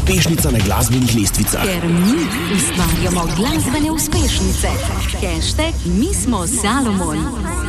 uspešnica na glasbenih lestvicah. Ker mi ustvarjamo glasbene uspešnice. #mismo Salomon.